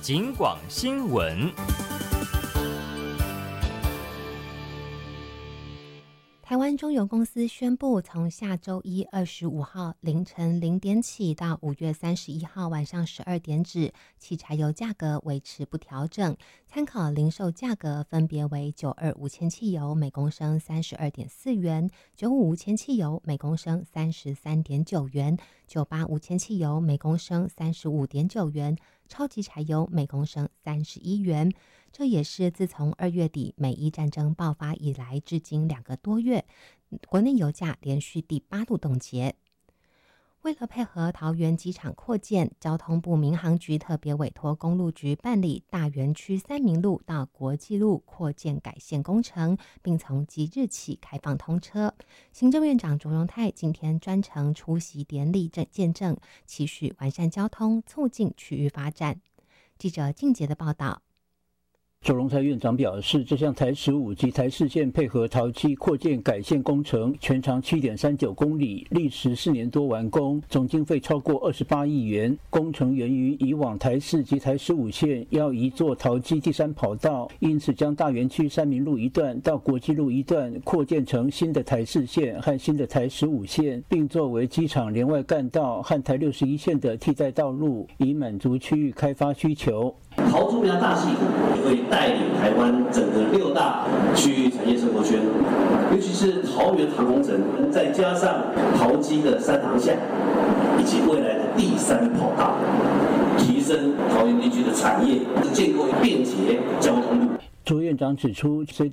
警广新闻。 台湾中油公司宣布，从下周一25号凌晨0点起到5月31号晚上12点止，汽柴油价格维持不调整，参考零售价格分别为925无铅汽油每公升32.4元，95无铅汽油每公升33.9元，98无铅汽油每公升35.9元，超级柴油每公升31元。这也是自从2月底美伊战争爆发以来，至今2个多月，国内油价连续第8度冻结。为了配合桃园机场扩建，交通部民航局特别委托公路局办理大园区三民路到国际路扩建改线工程，并从即日起开放通车。行政院长卓荣泰今天专程出席典礼见证，期许完善交通，促进区域发展。记者静杰的报道。 卓荣泰院长表示，这项台15及台4线配合桃机扩建改线工程，全长7.39公里，历时4年多完工，总经费超过28亿元。工程源于以往台4及台15线要移作桃机第3跑道，因此将大园区三民路一段到国际路一段扩建成新的台4线和新的台15线，并作为机场连外干道和台61线的替代道路，以满足区域开发需求。 桃竹苗大系也会带领台湾整个6大区域产业生活圈，尤其是桃园航空城，再加上桃机的3航厦，以及未来的第3跑道，提升桃园地区的产业，建构便捷交通路。 卓院长指出，